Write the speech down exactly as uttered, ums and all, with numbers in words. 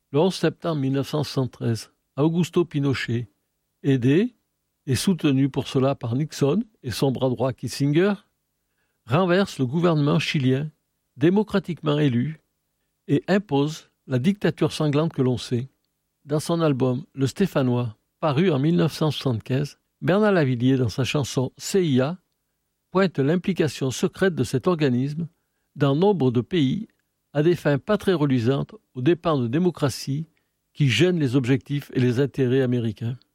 Le onze septembre mille neuf cent soixante-treize, Augusto Pinochet, aidé et soutenu pour cela par Nixon et son bras droit Kissinger, renverse le gouvernement chilien, démocratiquement élu, et impose la dictature sanglante que l'on sait. Dans son album Le Stéphanois, paru en mille neuf cent soixante-quinze, Bernard Lavilliers, dans sa chanson C I A, pointe l'implication secrète de cet organisme dans nombre de pays à des fins pas très reluisantes aux dépens de démocraties qui gênent les objectifs et les intérêts américains.